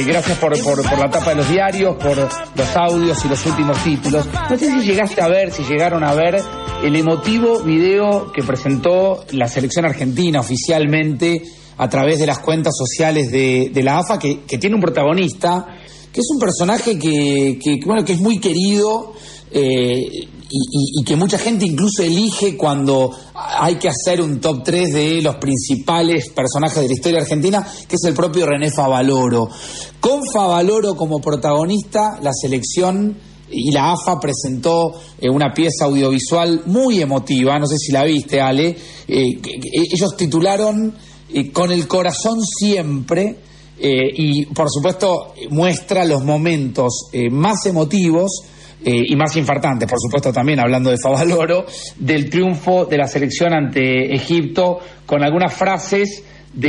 Gracias por la tapa de los diarios, por los audios y los últimos títulos. No sé si llegaron a ver el emotivo video que presentó la selección argentina oficialmente a través de las cuentas sociales de la AFA, que tiene un protagonista, que es un personaje que es muy querido, y que mucha gente incluso elige cuando hay que hacer un top 3 de los principales personajes de la historia argentina, que es el propio René Favaloro. Con Favaloro como protagonista, la selección y la AFA presentó una pieza audiovisual muy emotiva, no sé si la viste, Ale. Ellos titularon Con el corazón siempre, y por supuesto muestra los momentos más emotivos y más infartantes, por supuesto, también hablando de Favaloro, del triunfo de la selección ante Egipto, con algunas frases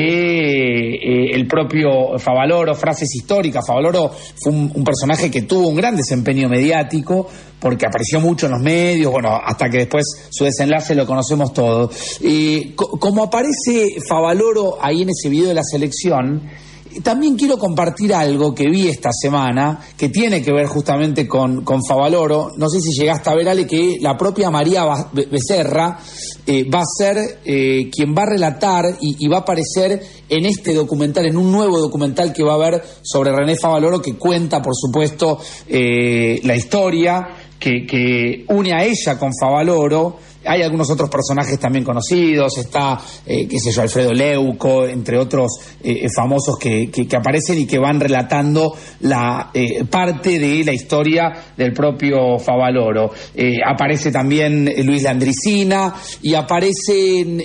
de el propio Favaloro, frases históricas. Favaloro fue un personaje que tuvo un gran desempeño mediático, porque apareció mucho en los medios, hasta que después su desenlace lo conocemos todos. Como aparece Favaloro ahí en ese video de la selección, también quiero compartir algo que vi esta semana, que tiene que ver justamente con Favaloro. No sé si llegaste a ver, Ale, que la propia María Becerra va a ser quien va a relatar y va a aparecer en este documental, en un nuevo documental que va a haber sobre René Favaloro, que cuenta, por supuesto, la historia que une a ella con Favaloro. Hay algunos otros personajes también conocidos, está, Alfredo Leuco, entre otros famosos que aparecen y que van relatando la parte de la historia del propio Favaloro. Aparece también Luis Landricina y aparecen,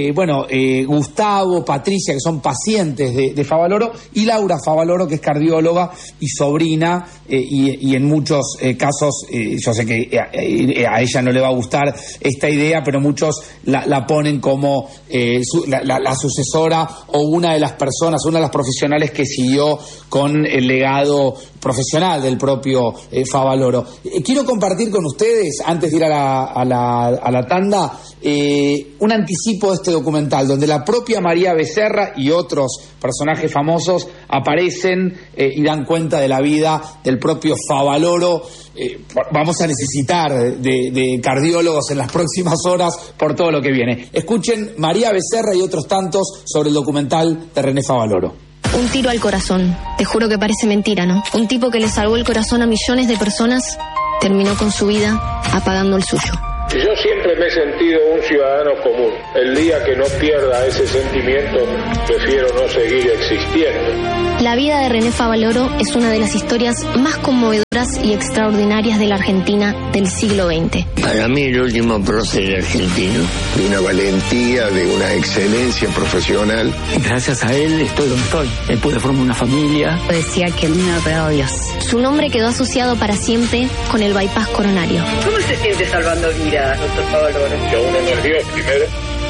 Gustavo, Patricia, que son pacientes de Favaloro, y Laura Favaloro, que es cardióloga y sobrina, y en muchos casos, yo sé que a ella no le va a gustar esta idea, pero muchos la ponen como la sucesora o una de las personas, una de las profesionales que siguió con el legado profesional del propio Favaloro. Quiero compartir con ustedes, antes de ir a la tanda, un anticipo de este documental, donde la propia María Becerra y otros personajes famosos aparecen y dan cuenta de la vida del propio Favaloro. Vamos a necesitar de cardiólogos en las próximas horas por todo lo que viene. Escuchen María Becerra y otros tantos sobre el documental de René Favaloro. Un tiro al corazón. Te juro que parece mentira, ¿no? Un tipo que le salvó el corazón a millones de personas terminó con su vida apagando el suyo. Yo siempre me he sentido un ciudadano común. El día que no pierda ese sentimiento, prefiero no seguir existiendo. La vida de René Favaloro es una de las historias más conmovedoras y extraordinarias de la Argentina del siglo XX. Para mí el último prócer argentino, de una valentía, de una excelencia profesional. Gracias a él estoy donde estoy. Él pude formar una familia. Decía que a mí me ha operado Dios. Su nombre quedó asociado para siempre con el bypass coronario. ¿Cómo se siente salvando vidas, doctor Favaloro? Que a uno no es Dios primero.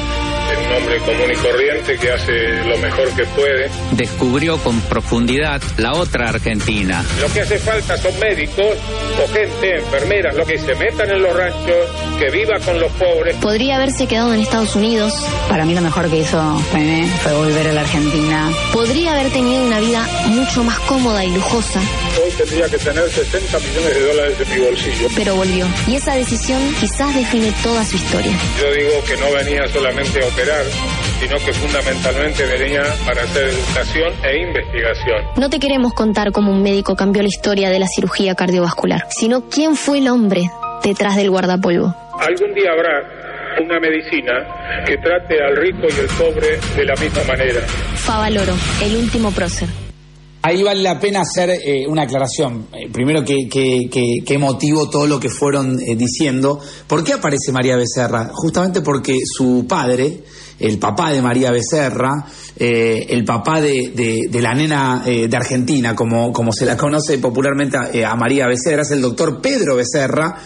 Es un hombre común y corriente que hace lo mejor que puede. Descubrió con profundidad la otra Argentina. Lo que hace falta son médicos o gente, enfermeras, lo que se metan en los ranchos, que viva con los pobres. Podría haberse quedado en Estados Unidos. Para mí lo mejor que hizo René fue volver a la Argentina. Podría haber tenido una vida mucho más cómoda y lujosa. Hoy tendría que tener $60 millones en mi bolsillo. Pero volvió. Y esa decisión quizás define toda su historia. Yo digo que no venía solamente a operar, sino que fundamentalmente venía para hacer educación e investigación. No te queremos contar cómo un médico cambió la historia de la cirugía cardiovascular, sino quién fue el hombre detrás del guardapolvo. Algún día habrá una medicina que trate al rico y el pobre de la misma manera. Favaloro, el último prócer. Ahí vale la pena hacer una aclaración. Primero, que emotivo todo lo que fueron diciendo. ¿Por qué aparece María Becerra? Justamente porque su padre, el papá de María Becerra, el papá de la nena de Argentina, como se la conoce popularmente a María Becerra, es el doctor Pedro Becerra,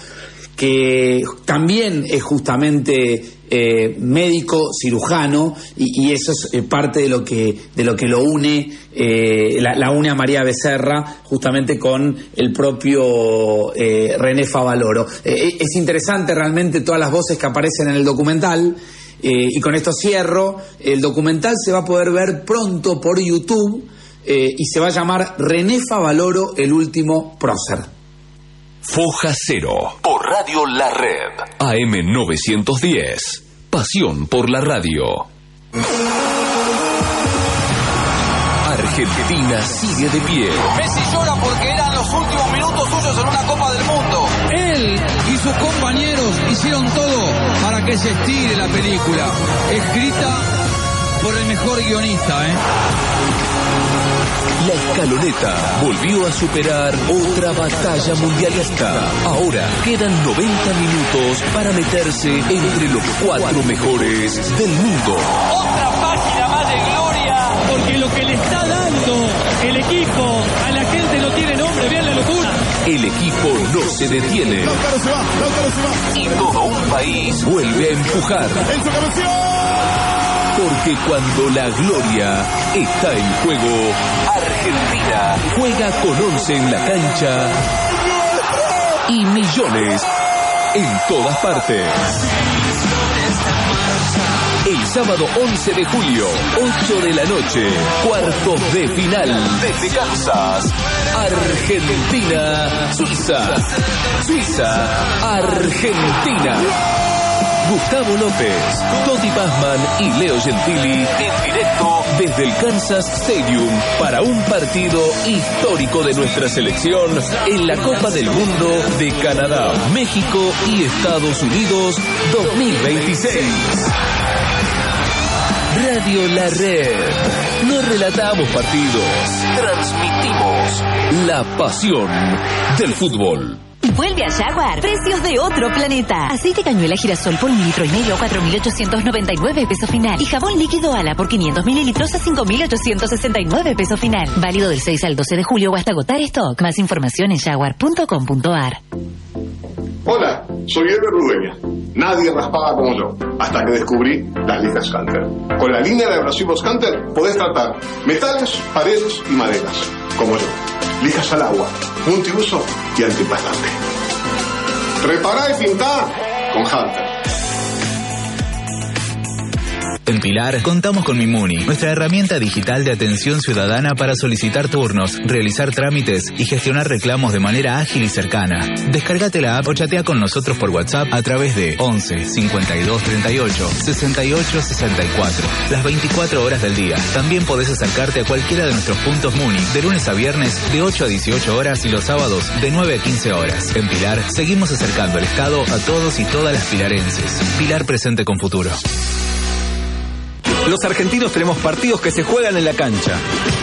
que también es justamente médico, cirujano, y eso es parte de lo que lo une, la une a María Becerra justamente con el propio René Favaloro. Es interesante realmente todas las voces que aparecen en el documental. Y con esto cierro. El documental se va a poder ver pronto por YouTube. y se va a llamar René Favaloro, el último prócer. Foja Cero, por Radio La Red, AM 910. Pasión por la radio. Argentina sigue de pie. Messi llora porque eran los últimos minutos suyos en una Copa del Mundo. Él y sus compañeros hicieron todo para que se estire la película, escrita por el mejor guionista, La escaloneta volvió a superar otra batalla mundialista. Ahora quedan 90 minutos para meterse entre los 4 mejores del mundo. Otra página más de gloria. Porque lo que le está dando el equipo a la gente no tiene nombre, vean la locura. El equipo no se detiene. Lautaro se va. Y todo un país vuelve a empujar. Porque cuando la gloria está en juego, Argentina juega con 11 en la cancha y millones en todas partes. El sábado 11 de julio, 8 de la noche, cuartos de final, desde Kansas, Argentina, Suiza, Argentina. Gustavo López, Totti Pazman y Leo Gentili en directo desde el Kansas Stadium para un partido histórico de nuestra selección en la Copa del Mundo de Canadá, México y Estados Unidos 2026. Radio La Red. No relatamos partidos, transmitimos la pasión del fútbol. Vuelve a Jaguar. Precios de otro planeta. Aceite cañuela girasol por 1,5 litros, 4.899 pesos final. Y jabón líquido Ala por 500 mililitros a 5.869 pesos final. Válido del 6 al 12 de julio o hasta agotar stock. Más información en jaguar.com.ar. Hola, soy Eber Rudeña. Nadie raspaba como yo, hasta que descubrí las lijas Canter. Con la línea de abrasivos Canter podés tratar metales, paredes y maderas, como yo. Lijas al agua, multiuso y antipaslante. Repará y pintá con Hunter. En Pilar contamos con Mimuni, nuestra herramienta digital de atención ciudadana para solicitar turnos, realizar trámites y gestionar reclamos de manera ágil y cercana. Descárgate la app o chatea con nosotros por WhatsApp a través de 11 52 38 68 64. Las 24 horas del día. También podés acercarte a cualquiera de nuestros puntos Muni de lunes a viernes de 8 a 18 horas y los sábados de 9 a 15 horas. En Pilar seguimos acercando el Estado a todos y todas las pilarenses. Pilar presente con futuro. Los argentinos tenemos partidos que se juegan en la cancha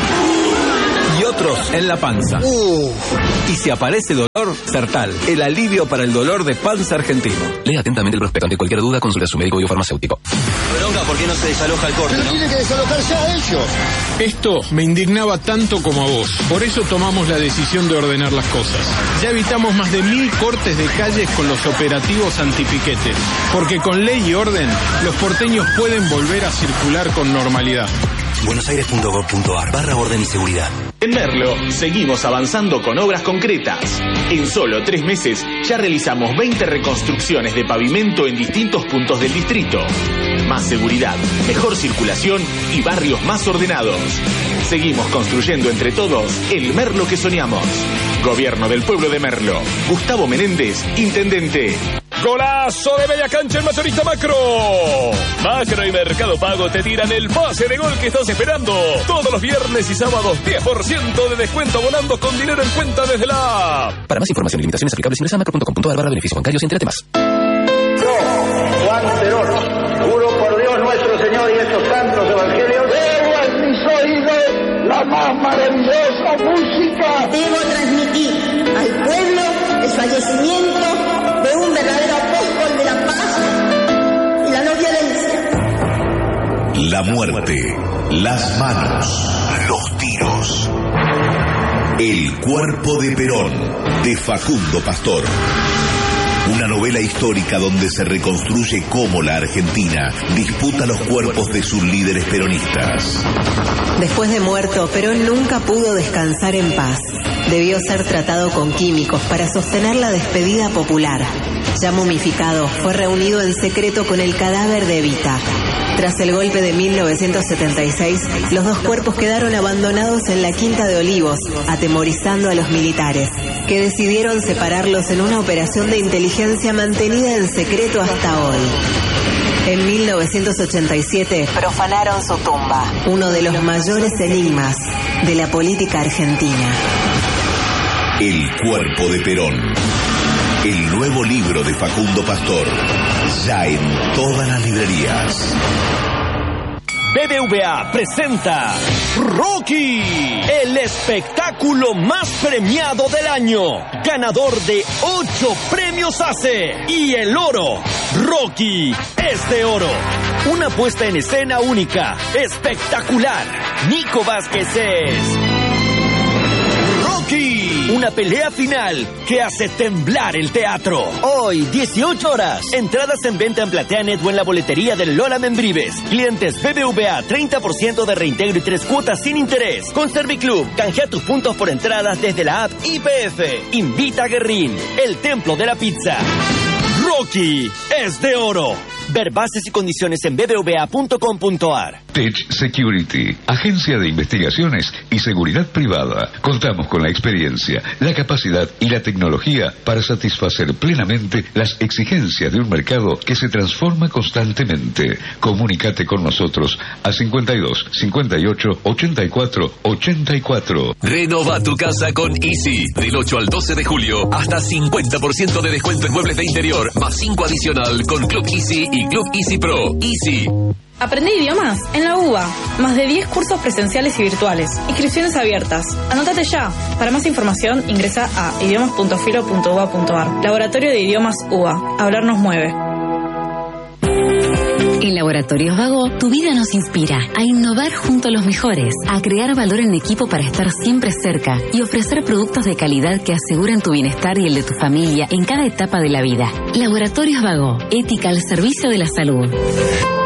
y otros en la panza. Y si aparece dolor, Sertal, el alivio para el dolor de panza argentino. Lea atentamente el prospecto. Ante cualquier duda, consulte a su médico bifarmacéutico. Bronca, ¿por qué no se desaloja el corte? Pero tiene que desalojarse a ellos. Esto me indignaba tanto como a vos. Por eso tomamos la decisión de ordenar las cosas. Ya evitamos más de 1.000 cortes de calles con los operativos antipiquete. Porque con ley y orden, los porteños pueden volver a circular con normalidad. buenosaires.gov.ar/orden y seguridad. En Merlo seguimos avanzando con obras concretas. En solo 3 meses ya realizamos 20 reconstrucciones de pavimento en distintos puntos del distrito. Más seguridad, mejor circulación y barrios más ordenados. Seguimos construyendo entre todos el Merlo que soñamos. Gobierno del pueblo de Merlo. Gustavo Menéndez, intendente. ¡Golazo de media cancha en Mayorista Macro! Macro y Mercado Pago te tiran el pase de gol que estás esperando. Todos los viernes y sábados, 10% de descuento abonando con dinero en cuenta desde la app. Para más información y limitaciones aplicables, ingresa a macro.com.ar/beneficios bancarios y entérate más. Yo, Juan Perón, juro por Dios nuestro Señor y estos santos evangelios, debo en mis oídos la más maravillosa música. Debo transmitir al pueblo el fallecimiento de un verdadero apóstol de la paz y la no violencia. La muerte, las manos, los tiros. El cuerpo de Perón, de Facundo Pastor. Una novela histórica donde se reconstruye cómo la Argentina disputa los cuerpos de sus líderes peronistas. Después de muerto, Perón nunca pudo descansar en paz. Debió ser tratado con químicos para sostener la despedida popular. Ya momificado, fue reunido en secreto con el cadáver de Evita. Tras el golpe de 1976, los dos cuerpos quedaron abandonados en la Quinta de Olivos, atemorizando a los militares, que decidieron separarlos en una operación de inteligencia mantenida en secreto hasta hoy. En 1987 profanaron su tumba, uno de los mayores enigmas de la política argentina. El cuerpo de Perón. El nuevo libro de Facundo Pastor. Ya en todas las librerías. BBVA presenta Rocky, el espectáculo más premiado del año, ganador de 8 premios ACE y el oro. Rocky es de oro. Una puesta en escena única, espectacular. Nico Vázquez es Rocky. Una pelea final que hace temblar el teatro. Hoy, 18 horas. Entradas en venta en PlateaNet o en la boletería del Lola Membrives. Clientes BBVA, 30% de reintegro y 3 cuotas sin interés. Con Serviclub, canjea tus puntos por entradas desde la app IPF. Invita a Guerrín, el templo de la pizza. Rocky es de oro. Ver bases y condiciones en bbva.com.ar. Tech Security, agencia de investigaciones y seguridad privada. Contamos con la experiencia, la capacidad y la tecnología para satisfacer plenamente las exigencias de un mercado que se transforma constantemente. Comunícate con nosotros a 52 58 84 84. Renova tu casa con Easy. Del 8 al 12 de julio, hasta 50% de descuento en muebles de interior, más 5 adicional con Club Easy y Club Easy Pro. Easy. Aprende idiomas en la UBA. Más de 10 cursos presenciales y virtuales. Inscripciones abiertas. Anótate ya. Para más información, ingresa a idiomas.filo.uba.ar. Laboratorio de Idiomas UBA. Hablar nos mueve. En Laboratorios Vago, tu vida nos inspira a innovar junto a los mejores, a crear valor en equipo para estar siempre cerca y ofrecer productos de calidad que aseguren tu bienestar y el de tu familia en cada etapa de la vida. Laboratorios Vago, ética al servicio de la salud.